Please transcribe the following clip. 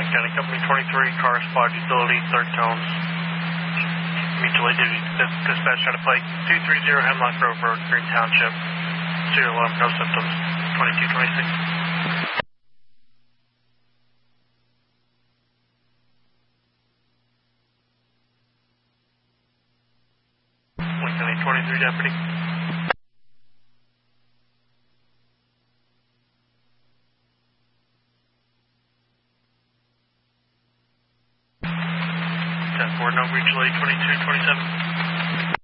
Wayne County Company 23, car spot utility, third tones. Mutually duty. Dispatch trying to plate 230 Hemlock Grove Road, Green Township. Serial alarm, no symptoms. 2226. Wayne County 23 deputy. 10-4, no breach delay, 2227.